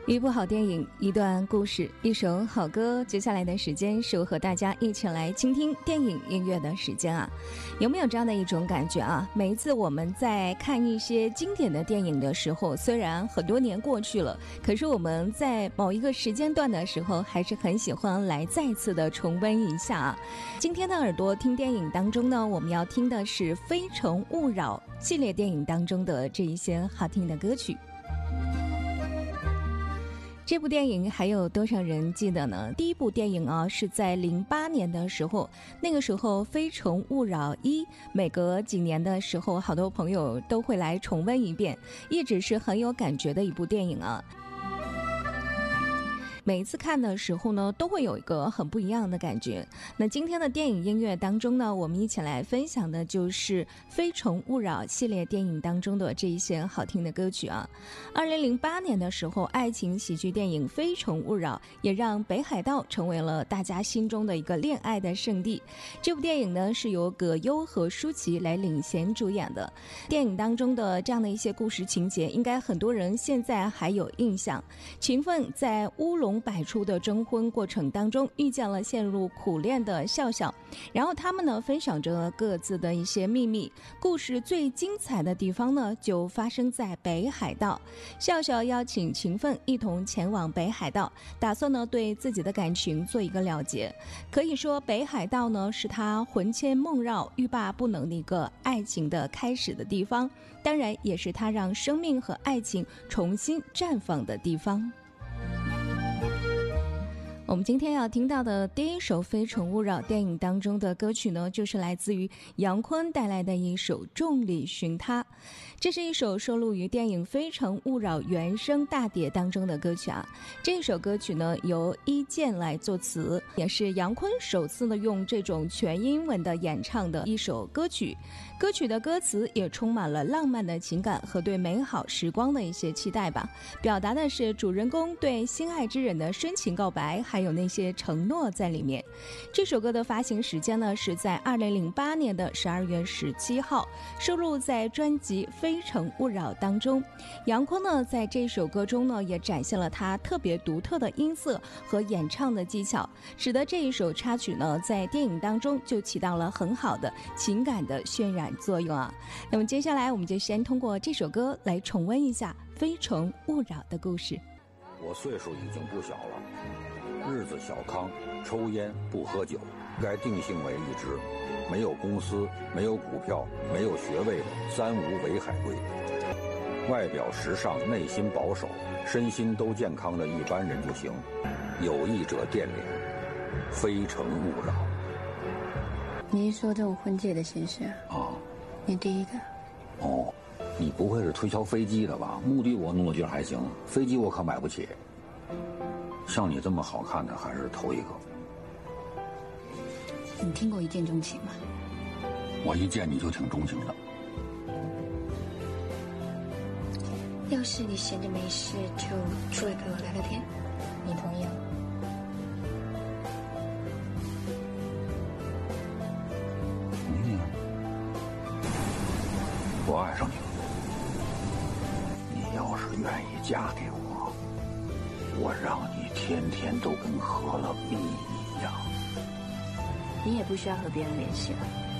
一部好电影，一段故事，一首好歌。接下来的时间是我和大家一起来倾听电影音乐的时间啊。有没有这样的一种感觉啊？每一次我们在看一些经典的电影的时候，虽然很多年过去了，可是我们在某一个时间段的时候，还是很喜欢来再次的重温一下啊。今天的耳朵听电影当中呢，我们要听的是《非诚勿扰》系列电影当中的这一些好听的歌曲。这部电影还有多少人记得呢？第一部电影啊，是在08年的时候，那个时候《非诚勿扰1》每隔几年的时候，好多朋友都会来重温一遍，一直是很有感觉的一部电影啊。每一次看的时候呢，都会有一个很不一样的感觉。那今天的电影音乐当中呢，我们一起来分享的就是《非诚勿扰》系列电影当中的这一些好听的歌曲啊。2008年的时候，爱情喜剧电影《非诚勿扰》也让北海道成为了大家心中的一个恋爱的圣地。这部电影呢，是由葛优和舒淇来领衔主演的。电影当中的这样的一些故事情节，应该很多人现在还有印象。秦奋在乌龙百出的征婚过程当中遇见了陷入苦恋的笑笑，然后他们呢分享着各自的一些秘密。故事最精彩的地方呢就发生在北海道。笑笑邀请秦奋一同前往北海道，打算呢对自己的感情做一个了结。可以说北海道呢是他魂牵梦绕欲罢不能的一个爱情的开始的地方，当然也是他让生命和爱情重新绽放的地方。我们今天要听到的第一首《非诚勿扰》电影当中的歌曲呢，就是来自于杨坤带来的一首《众里寻他》。这是一首收录于电影《非诚勿扰》原声大碟当中的歌曲啊。这首歌曲呢由伊健来作词，也是杨坤首次呢用这种全英文的演唱的一首歌曲。歌曲的歌词也充满了浪漫的情感和对美好时光的一些期待吧，表达的是主人公对心爱之人的深情告白，还有那些承诺在里面。这首歌的发行时间呢是在2008年的12月17号，收录在专辑《非诚勿扰》当中。杨坤呢在这首歌中呢也展现了他特别独特的音色和演唱的技巧，使得这一首插曲呢在电影当中就起到了很好的情感的渲染作用啊。那么接下来我们就先通过这首歌来重温一下《非诚勿扰》的故事。 我岁数已经不小了，日子小康，抽烟不喝酒，该定性为一只没有公司、没有股票、没有学位的三无为海归。外表时尚，内心保守，身心都健康的一般人就行。有意者掂量，非诚勿扰。 你是说这种婚介的形式啊？ 你第一个。 哦，你不会是推销飞机的吧？目的我弄得觉得还行，飞机我可买不起。像你这么好看的还是头一个。 你听过一见钟情吗？ 我一见你就挺钟情的。 要是你闲着没事就出来陪我聊聊天，你同意吗？ 同意啊。我爱上你了。你要是愿意嫁给我，我让你天都跟合了蜜一样。 你也不需要和别人联系了。